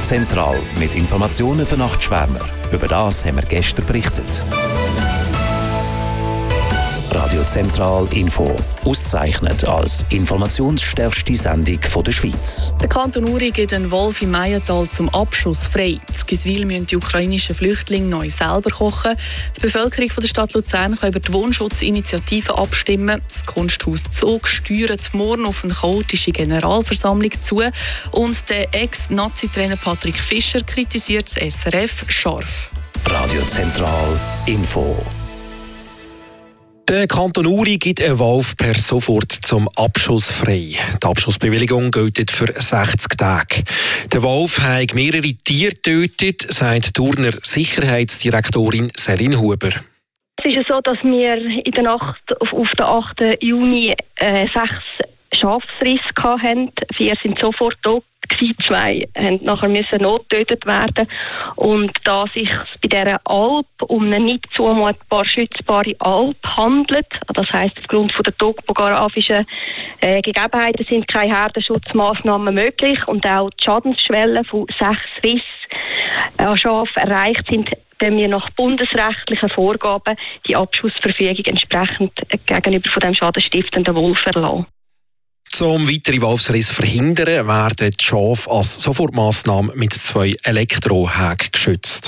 Zentral mit Informationen für Nachtschwärmer. Über das haben wir gestern berichtet. Radio Zentral Info. Ausgezeichnet als informationsstärkste Sendung der Schweiz. Der Kanton Uri gibt einen Wolf im Meiental zum Abschuss frei. In Giswil müssen die ukrainischen Flüchtlinge neu selber kochen. Die Bevölkerung der Stadt Luzern kann über die Wohnschutzinitiative abstimmen. Das Kunsthaus Zog steuert morgen auf eine chaotische Generalversammlung zu. Und der Ex-Nazi-Trainer Patrick Fischer kritisiert das SRF scharf. Radio Zentral Info. Der Kanton Uri gibt einen Wolf per sofort zum Abschuss frei. Die Abschussbewilligung gilt für 60 Tage. Der Wolf hat mehrere Tiere getötet, sagt Thurner Sicherheitsdirektorin Selin Huber. Es ist so, dass wir in der Nacht auf den 8. Juni 6 Schafsrisse hatten. 4 sind sofort tot. 2 mussten nachher notgetötet werden. Und da sich bei dieser Alp um eine nicht zumutbar schützbare Alp handelt, das heisst, aufgrund der topografischen Gegebenheiten sind keine Herdenschutzmaßnahmen möglich und auch die Schadensschwelle von 6 Rissen an Schafen erreicht sind, wenn wir nach bundesrechtlichen Vorgaben die Abschussverfügung entsprechend gegenüber von dem schadenstiftenden Wolf erlassen. Um weitere Wolfsrisse zu verhindern, werden die Schafe als Sofortmaßnahme mit 2 Elektrohägen geschützt.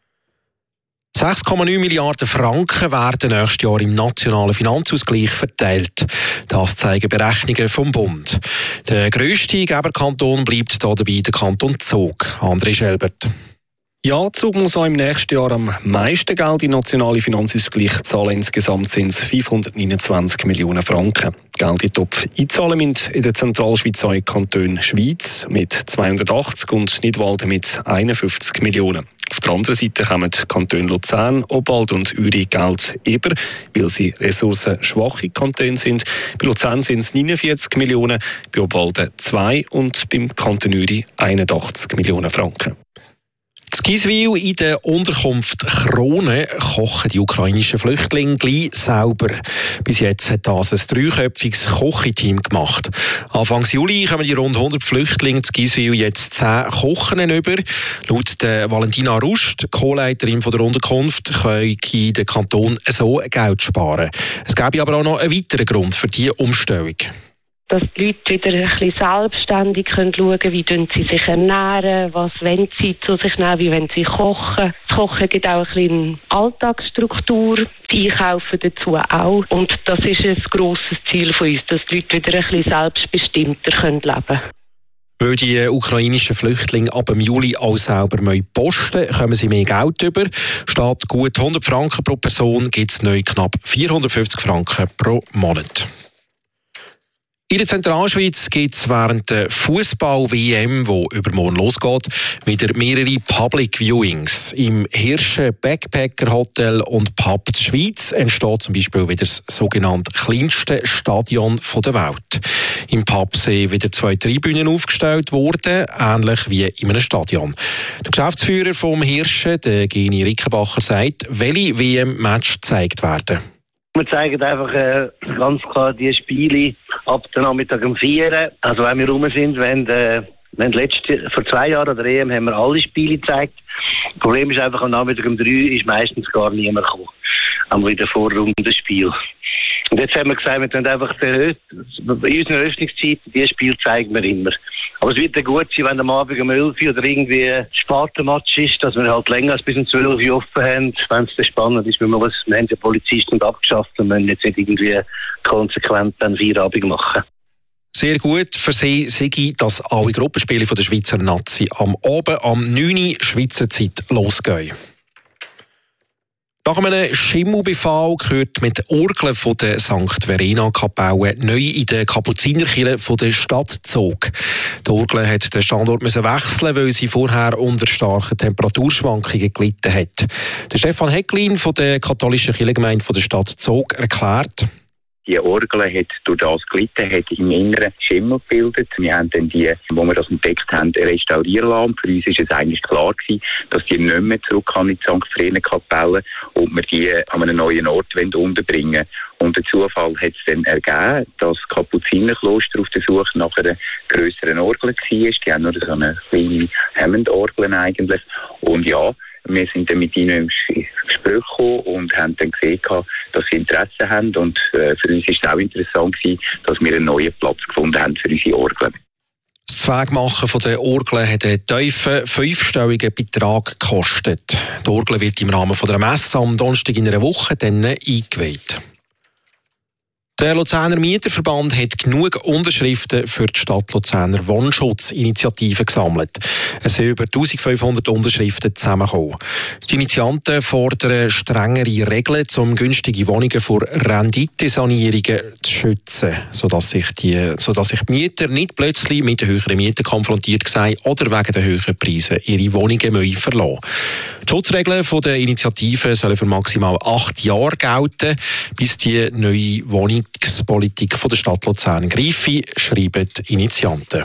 6,9 Milliarden Franken werden nächstes Jahr im nationalen Finanzausgleich verteilt. Das zeigen Berechnungen vom Bund. Der grösste Geberkanton bleibt hier dabei der Kanton Zug. André Schelbert. Ja, Zug muss auch im nächsten Jahr am meisten Geld in den nationalen Finanzausgleich zahlen. Insgesamt sind es 529 Millionen Franken. Geld in den Topf einzahlen müssen in der Zentralschweiz auch Kanton Schweiz mit 280 und Nidwalden mit 51 Millionen. Auf der anderen Seite kommen die Kantone Luzern, Obwalden und Uri Geld über, weil sie ressourcenschwache Kantone sind. Bei Luzern sind es 49 Millionen, bei Obwalden 2 und beim Kanton Uri 81 Millionen Franken. In Giswil in der Unterkunft Krone kochen die ukrainischen Flüchtlinge gleich selber. Bis jetzt hat das ein 3-köpfiges Kochteam gemacht. Anfang Juli kommen die rund 100 Flüchtlinge in Giswil jetzt 10 Kochen über. Laut der Valentina Rust, Co-Leiterin der Unterkunft, kann der Kanton so Geld sparen. Es gäbe aber auch noch einen weiteren Grund für diese Umstellung. Dass die Leute wieder ein bisschen selbstständig schauen können, wie sie sich ernähren, was wollen sie zu sich nehmen, wie wollen sie kochen. Das Kochen gibt auch ein bisschen Alltagsstruktur, die Einkaufen dazu auch. Und das ist ein grosses Ziel von uns, dass die Leute wieder ein bisschen selbstbestimmter leben können. Weil die ukrainischen Flüchtlinge ab Juli auch selber posten müssen, kommen sie mehr Geld über. Statt gut 100 Franken pro Person gibt es neu knapp 450 Franken pro Monat. In der Zentralschweiz gibt es während der Fußball-WM, die übermorgen losgeht, wieder mehrere Public Viewings. Im Hirschen Backpacker Hotel und Pub der Schweiz entsteht zum Beispiel wieder das sogenannte kleinste Stadion der Welt. Im Pub sind wieder 2 Tribünen aufgestellt worden, ähnlich wie in einem Stadion. Der Geschäftsführer vom Hirschen, der Geni Rickenbacher, sagt, welche WM-Match gezeigt werden. Wir zeigen einfach ganz klar die Spiele ab dem Nachmittag um 4. Also wenn wir rum sind, vor 2 Jahren an der EM haben wir alle Spiele gezeigt. Das Problem ist einfach, am Nachmittag um 3 ist meistens gar niemand gekommen. Haben wir in der Vorrunde das Spiel. Und jetzt haben wir gesagt, wir können einfach in unseren Öffnungszeiten dieses Spiel zeigen wir immer. Aber es wird dann gut sein, wenn am Abend um 11 Uhr oder irgendwie ein Spartenmatch ist, dass wir halt länger als bis um 12 Uhr offen haben. Wenn es dann spannend ist, wir haben ja Polizisten abgeschafft und müssen jetzt nicht irgendwie konsequent dann Feierabend machen. Sehr gut für sie sei, dass alle Gruppenspiele der Schweizer Nazi am Abend am 9 Uhr Schweizer Zeit losgehen. Nach einem Schimmelbefall gehört mit Orgeln von der St. Verena-Kapelle neu in der Kapuzinerkirche der Stadt Zog. Die Orgel hat den Standort wechseln, weil sie vorher unter starken Temperaturschwankungen gelitten hat. Der Stefan Hecklin von der katholischen Kirchengemeinde der Stadt Zog erklärt: Die Orgel hat durch das gelitten, hat im Inneren Schimmel gebildet. Wir haben dann die, wo wir das entdeckt haben, restaurieren lassen. Für uns war es eigentlich klar gewesen, dass die nicht mehr zurück kann in die St. Frenen-Kapelle und wir die an einem neuen Ort unterbringen wollen. Und der Zufall hat es dann ergeben, dass das Kapuzinerkloster auf der Suche nach einer grösseren Orgel war. Die haben nur so eine kleine Hammond-Orgel eigentlich. Und ja, wir sind dann mit ihnen ins Gespräch gekommen und haben dann gesehen, dass sie Interesse haben. Und für uns war es auch interessant, dass wir einen neuen Platz gefunden haben für unsere Orgeln. Das Zweigmachen von der Orgel hat einen tiefen, 5-stelligen Betrag gekostet. Die Orgel wird im Rahmen der Messe am Donnerstag in einer Woche dann eingeweiht. Der Luzerner Mieterverband hat genug Unterschriften für die Stadt Luzerner Wohnschutzinitiative gesammelt. Es sind über 1500 Unterschriften zusammengekommen. Die Initianten fordern strengere Regeln, um günstige Wohnungen vor Renditesanierungen zu schützen, sodass sich die Mieter nicht plötzlich mit höheren Mieten konfrontiert sehen oder wegen der höheren Preise ihre Wohnungen verlassen. Die Schutzregeln der Initiative sollen für maximal 8 Jahre gelten, bis die neue Wohnungspolitik der Stadt Luzern greife, schreiben die Initianten.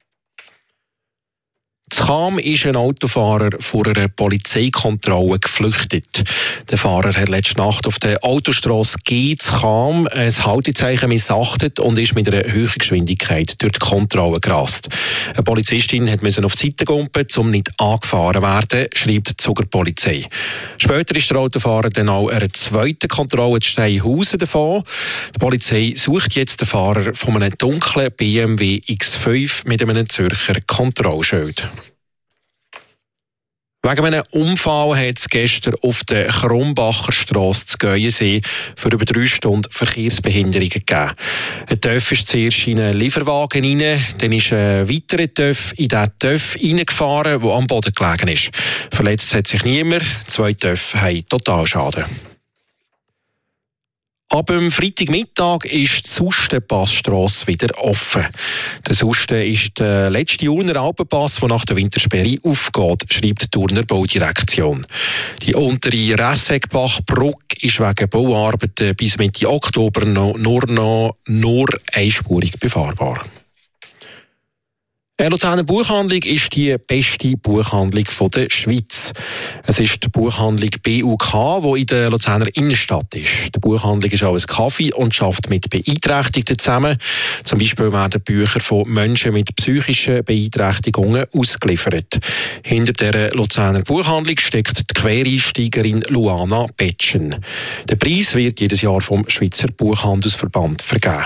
In Cham ist ein Autofahrer vor einer Polizeikontrolle geflüchtet. Der Fahrer hat letzte Nacht auf der Autostrasse G in Cham ein Haltezeichen missachtet und ist mit einer hohen Geschwindigkeit durch die Kontrolle gerast. Eine Polizistin musste auf die Seite gumpen, um nicht angefahren zu werden, schreibt die Zuger Polizei. Später ist der Autofahrer dann auch einer zweiten Kontrolle in Steinhausen davon. Die Polizei sucht jetzt den Fahrer von einem dunklen BMW X5 mit einem Zürcher Kontrollschild. Wegen einem Unfall hat es gestern auf der Krumbacher Strasse zu Geuensee für über 3 Stunden Verkehrsbehinderungen gegeben. Ein TÜV ist zuerst in einen Lieferwagen rein, dann ist ein weiterer TÜV in diesen TÜV reingefahren, der am Boden gelegen ist. Verletzt hat sich niemand, 2 TÜV haben Totalschaden. Ab dem Freitagmittag ist die Sustenpassstrasse wieder offen. Der Susten ist der letzte Urner Alpenpass, der nach der Wintersperre aufgeht, schreibt die Urner Baudirektion. Die untere Ressegbachbrücke ist wegen Bauarbeiten bis Mitte Oktober nur einspurig befahrbar. Die Luzerner Buchhandlung ist die beste Buchhandlung der Schweiz. Es ist die Buchhandlung BUK, die in der Luzerner Innenstadt ist. Die Buchhandlung ist auch ein Kaffee und arbeitet mit Beeinträchtigten zusammen. Zum Beispiel werden Bücher von Menschen mit psychischen Beeinträchtigungen ausgeliefert. Hinter der Luzerner Buchhandlung steckt die Quereinsteigerin Luana Betschen. Der Preis wird jedes Jahr vom Schweizer Buchhandelsverband vergeben.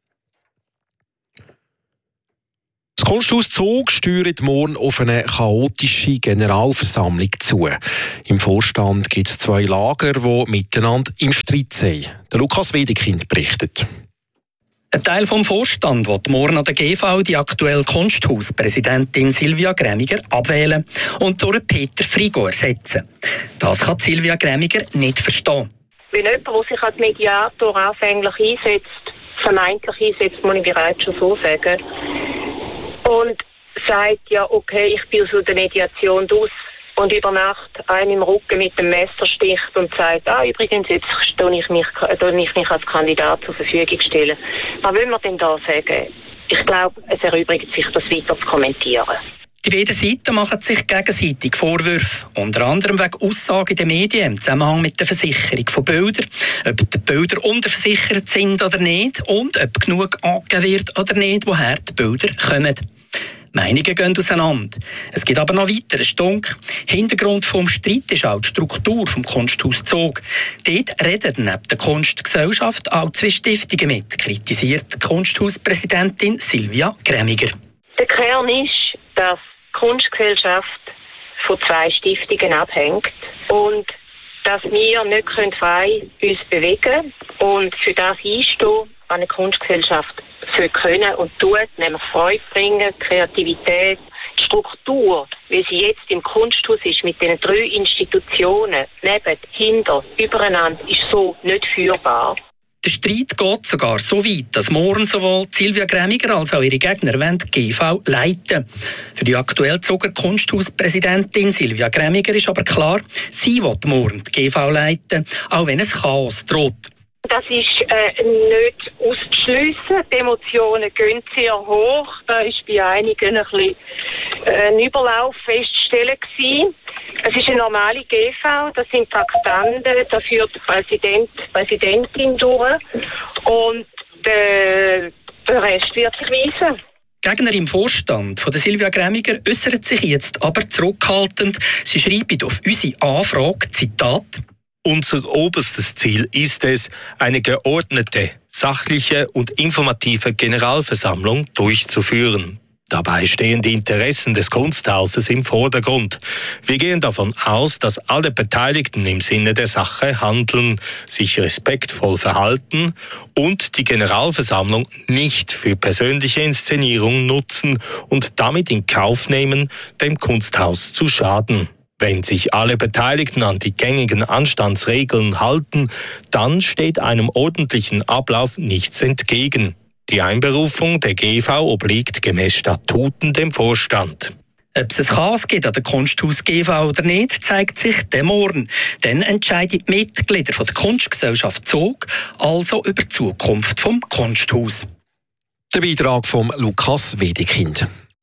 Das Kunsthaus Zug steuert morgen auf eine chaotische Generalversammlung zu. Im Vorstand gibt es 2 Lager, die miteinander im Streit sind. Der Lukas Wedekind berichtet. Ein Teil vom Vorstand will morgen an der GV die aktuelle Kunsthauspräsidentin Silvia Grämiger abwählen und durch Peter Frigo ersetzen. Das kann Silvia Grämiger nicht verstehen. Wenn jemand, der sich als Mediator anfänglich einsetzt, vermeintlich einsetzt, muss ich bereits schon so sagen, und sagt, ja okay, ich bin aus der Mediation draus und über Nacht einen im Rücken mit dem Messer sticht und sagt, übrigens, jetzt stelle ich mich als Kandidat zur Verfügung stellen. Was will man denn da sagen? Ich glaube, es erübrigt sich, das weiter zu kommentieren. Die beiden Seiten machen sich gegenseitig Vorwürfe, unter anderem wegen Aussagen in den Medien im Zusammenhang mit der Versicherung von Bildern, ob die Bilder unterversichert sind oder nicht und ob genug angegeben wird oder nicht, woher die Bilder kommen. Meinungen gehen auseinander. Es gibt aber noch weiteren Stunk. Hintergrund vom Streit ist auch die Struktur vom Kunsthaus Zug. Dort reden neben der Kunstgesellschaft auch 2 Stiftungen mit, kritisiert die Kunsthauspräsidentin Silvia Grämiger. Der Kern ist, dass die Kunstgesellschaft von 2 Stiftungen abhängt und dass wir nicht frei uns bewegen und für das einstehen, was eine Kunstgesellschaft können und tut, nämlich Freude bringen, Kreativität, die Struktur, wie sie jetzt im Kunsthaus ist, mit den 3 Institutionen, neben, hinter, übereinander, ist so nicht führbar. Der Streit geht sogar so weit, dass morgen sowohl Silvia Grämiger als auch ihre Gegner wollen die GV leiten. Für die aktuell Zuger Kunsthauspräsidentin Silvia Grämiger ist aber klar, sie will morgen die GV leiten, auch wenn es Chaos droht. Das ist nicht auszuschliessen. Die Emotionen gehen sehr hoch. Da ist bei einigen ein bisschen ein Überlauf festzustellen gewesen. Es ist eine normale GV, das sind Traktanten, da führt der Präsidentin durch und der Rest wird sich weisen. Gegner im Vorstand von der Silvia Grämiger äußert sich jetzt aber zurückhaltend. Sie schreiben auf unsere Anfrage, Zitat: Unser oberstes Ziel ist es, eine geordnete, sachliche und informative Generalversammlung durchzuführen. Dabei stehen die Interessen des Kunsthauses im Vordergrund. Wir gehen davon aus, dass alle Beteiligten im Sinne der Sache handeln, sich respektvoll verhalten und die Generalversammlung nicht für persönliche Inszenierung nutzen und damit in Kauf nehmen, dem Kunsthaus zu schaden. Wenn sich alle Beteiligten an die gängigen Anstandsregeln halten, dann steht einem ordentlichen Ablauf nichts entgegen. Die Einberufung der GV obliegt gemäß Statuten dem Vorstand. Ob es ein Chaos gibt an der Kunsthaus GV oder nicht, zeigt sich dem morgen. Dann entscheiden die Mitglieder der Kunstgesellschaft Zug also über die Zukunft vom Kunsthaus. Der Beitrag von Lukas Wedekind.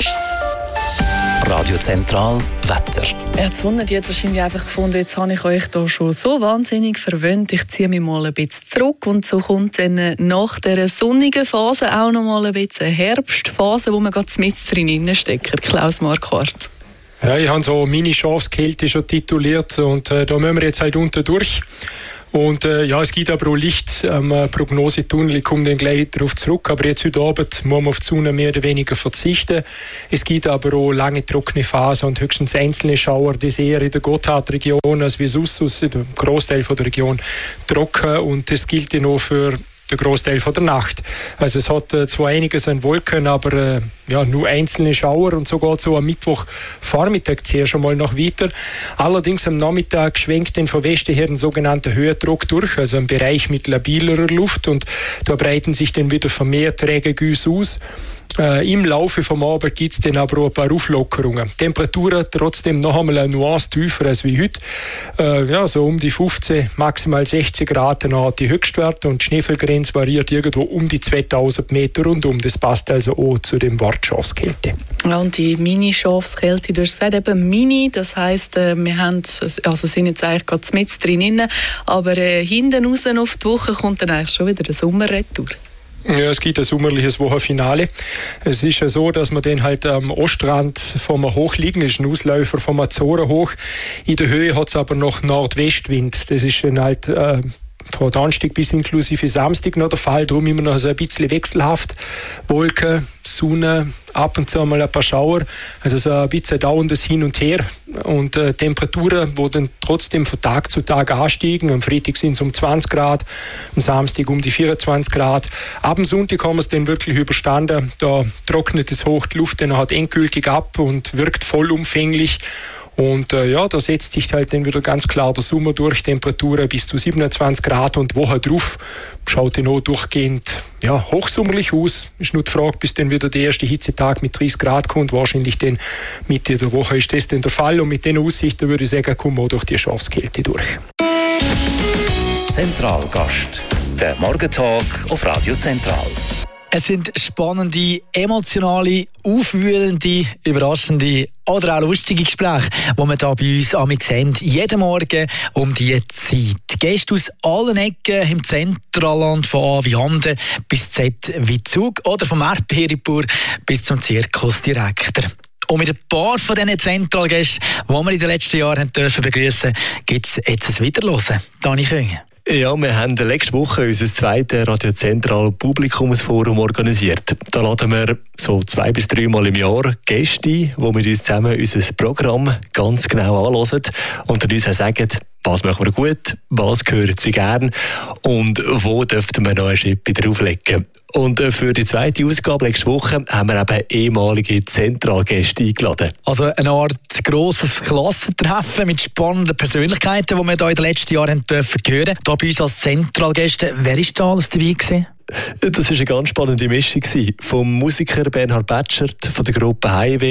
Radio Zentral Wetter. Ja, die Sonne die hat wahrscheinlich einfach gefunden, jetzt habe ich euch da schon so wahnsinnig verwöhnt. Ich ziehe mich mal ein bisschen zurück und so kommt dann nach dieser sonnigen Phase auch noch mal ein bisschen eine Herbstphase, wo man ganz mit drin steckt. Klaus Marquardt. Ja, ich habe so Mini-Schafskälte schon tituliert und da müssen wir jetzt halt unter durch. Und ja, es gibt aber auch Licht am Prognosetunnel, ich komme dann gleich darauf zurück, aber jetzt heute Abend muss man auf die Sonne mehr oder weniger verzichten. Es gibt aber auch lange trockene Phasen und höchstens einzelne Schauer, das eher in der Gotthardregion als wie sonst im Großteil der Region trocken und das gilt ja noch für der Großteil von der Nacht. Also es hat zwar einiges an Wolken, aber ja, nur einzelne Schauer und so geht so am Mittwochvormittag zuerst schon mal noch weiter. Allerdings am Nachmittag schwenkt dann von Westen her ein sogenannter Höhendruck durch, also ein Bereich mit labilerer Luft und da breiten sich dann wieder vermehrt Trägergüsse aus. Im Laufe vom Abend gibt es dann aber auch ein paar Auflockerungen. Temperaturen trotzdem noch einmal eine Nuance tiefer als wie heute. Ja, so um die 15, maximal 60 Grad hat die Höchstwerte und die Schneefallgrenze variiert irgendwo um die 2000 Meter rundum. Das passt also auch zu dem Wort Schafskälte. Ja, und die Mini-Schafskälte, du hast gesagt, eben Mini, das heisst, wir haben, also sind jetzt eigentlich gerade mit drin, aber hinten raus auf die Woche kommt dann eigentlich schon wieder der Sommerretour. Ja, es gibt ein sommerliches Wochenfinale. Es ist ja so, dass man den halt am Ostrand vom hochliegenden Ausläufer vom Azoren hoch. In der Höhe hat es aber noch Nordwestwind. Das ist dann halt von Donnerstag bis inklusive Samstag noch der Fall. Darum immer noch so ein bisschen wechselhaft. Wolken, Sonne, ab und zu mal ein paar Schauer. Also so ein bisschen dauerndes Hin und Her. Und Temperaturen, die dann trotzdem von Tag zu Tag ansteigen. Am Freitag sind es um 20 Grad, am Samstag um die 24 Grad. Ab dem Sonntag haben wir es dann wirklich überstanden. Da trocknet es hoch die Luft dann halt endgültig ab und wirkt vollumfänglich. Und ja, da setzt sich halt dann wieder ganz klar der Sommer durch, Temperaturen bis zu 27 Grad und Woche drauf schaut dann auch durchgehend ja, hochsommerlich aus. Ist nur die Frage, bis dann wieder der erste Hitzetag mit 30 Grad kommt. Wahrscheinlich dann Mitte der Woche ist das dann der Fall und mit den Aussichten würde ich sagen, kommen wir auch durch die Schafskälte durch. Zentralgast, der Morgentalk auf Radio Zentral. Es sind spannende, emotionale, aufwühlende, überraschende oder auch lustige Gespräche, die wir hier bei uns amix haben, jeden Morgen um diese Zeit. Gäste aus allen Ecken im Zentralland, von A wie Handen bis Z wie Zug oder vom Erdbeeripur bis zum Zirkusdirektor. Und mit ein paar von diesen Zentralgästen, die wir in den letzten Jahren begrüßen dürfen, gibt es jetzt ein Wiederhören. Dani Köhn. Ja, wir haben letzte Woche unser zweites Radio Zentral Publikumsforum organisiert. Da laden wir so 2 bis 3 Mal im Jahr Gäste ein, die mit uns zusammen unser Programm ganz genau anhören und dann uns auch sagen, was machen wir gut, was hören sie gern und wo dürften wir noch eine Schippe drauflegen. Und für die zweite Ausgabe letzte Woche haben wir eben ehemalige Zentralgäste eingeladen. Also eine Art grosses Klassentreffen mit spannenden Persönlichkeiten, die wir hier in den letzten Jahren dürfen hören. Hier bei uns als Zentralgäste, wer war da alles dabei gewesen? Das war eine ganz spannende Mischung. Vom Musiker Bernhard Betschert von der Gruppe Highway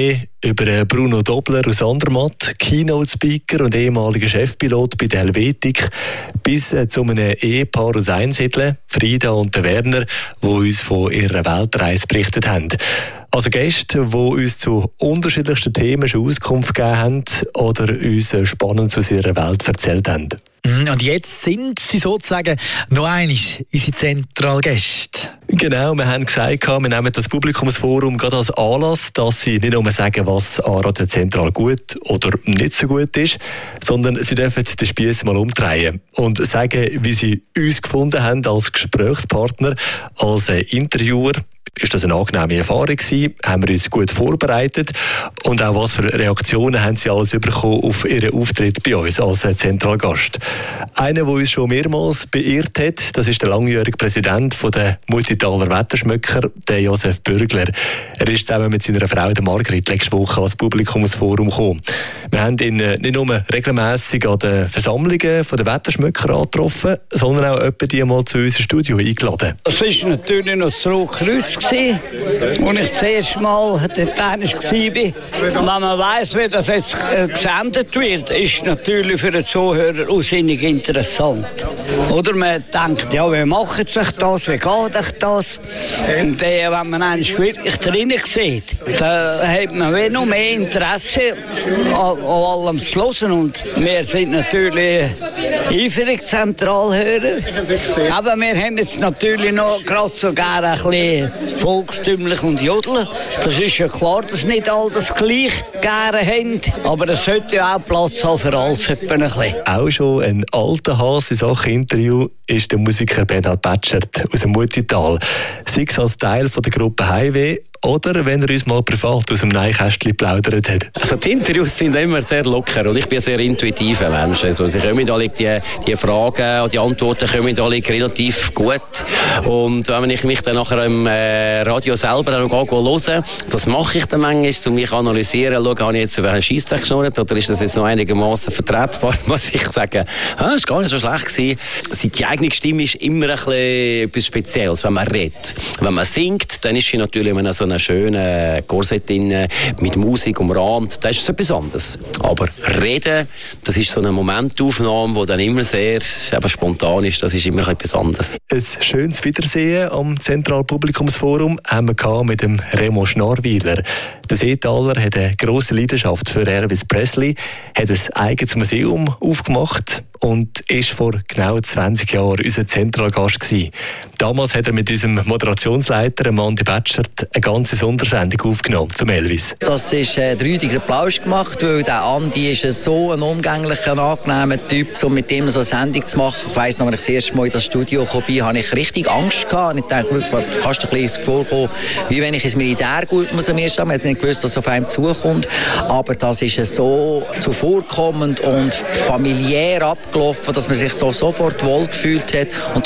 über Bruno Dobler aus Andermatt, Keynote-Speaker und ehemaliger Chefpilot bei der Helvetik, bis zu einem Ehepaar aus Einsiedeln, Frieda und der Werner, die uns von ihrer Weltreise berichtet haben. Also Gäste, die uns zu unterschiedlichsten Themen schon Auskunft gegeben haben oder uns spannend aus ihrer Welt erzählt haben. Und jetzt sind sie sozusagen noch einmal unsere Zentralgäste. Genau, wir haben gesagt, wir nehmen das Publikumsforum gerade als Anlass, dass sie nicht nur sagen, was an Radio Zentral gut oder nicht so gut ist, sondern sie dürfen den Spiess mal umdrehen und sagen, wie sie uns gefunden haben als Gesprächspartner, als Interviewer. Ist das eine angenehme Erfahrung gewesen? Haben wir uns gut vorbereitet? Und auch was für Reaktionen haben Sie alles bekommen auf Ihren Auftritt bei uns als Zentralgast? Einer, der uns schon mehrmals beirrt hat, das ist der langjährige Präsident der Multitaler Wetterschmöcker, der Josef Bürgler. Er ist zusammen mit seiner Frau, der Margrit, letzte Woche als Publikumsforum gekommen. Wir haben ihn nicht nur regelmässig an den Versammlungen der Wetterschmöcker angetroffen, sondern auch etwa die mal zu unserem Studio eingeladen. Das war natürlich noch das Rotkreuz, als ich das erste Mal dort war. Wenn man weiss, wie das jetzt gesendet wird, ist natürlich für den Zuhörer unsinnig interessant. Oder man denkt, ja, wie macht sich das, wie geht sich das? Und wenn man eigentlich wirklich drinnen sieht, dann hat man noch mehr Interesse an allem zu hören. Und wir sind natürlich eifrig Zentralhörer. Aber wir haben jetzt natürlich noch gerade sogar ein bisschen volkstümlich und jodeln. Das ist ja klar, dass nicht alle das gleich gerne haben. Aber es sollte ja auch Platz haben für alles. Ein bisschen. Auch schon ein alter Hase in Sachen Interview ist der Musiker Bernhard Batschert aus dem Multital. Sei es als Teil von der Gruppe Highway oder wenn er uns mal privat aus dem Neinkästchen geplaudert hat. Also die Interviews sind immer sehr locker und ich bin ein sehr intuitiver Mensch. Also sie kommen alle die Fragen und die Antworten kommen alle relativ gut. Und wenn ich mich dann nachher im Radio selber auch höre, das mache ich dann manchmal, um mich analysieren, schauen, habe ich jetzt über einen Scheissdreck geschnurrt oder ist das jetzt noch einigermaßen vertretbar, muss ich sagen. Das war gar nicht so schlecht gewesen. Die eigene Stimme ist immer ein bisschen etwas Spezielles, wenn man redet. Wenn man singt, dann ist sie natürlich in so einer schönen Korsett mit Musik umrahmt. Das ist etwas anderes. Aber reden, das ist so eine Momentaufnahme, die dann immer sehr spontan ist. Das ist immer etwas anderes. Ein schönes Wiedersehen am Zentralpublikumsforum haben wir mit dem Remo Schnarwiler. Der Seetaler hat eine grosse Leidenschaft für Elvis Presley, hat ein eigenes Museum aufgemacht und ist vor genau 20 Jahren unser Zentralgast gewesen. Damals hat er mit unserem Moderationsleiter Mandy Batschert eine ganze Sondersendung aufgenommen zum Elvis. Das ist der Rüdiger Plausch gemacht, weil der Andi ist so ein umgänglicher, angenehmer Typ, um mit ihm so eine Sendung zu machen. Ich weiss noch, als ich das erste Mal in das Studio kam, habe ich richtig Angst gehabt. Ich dachte, fast ein bisschen vorkommen, wie wenn ich ins Militär gut muss am ersten Tag. Ich habe nicht gewusst, was auf einem zukommt. Aber das ist so zuvorkommend und familiär abgelaufen, dass man sich so sofort wohl gefühlt hat. Und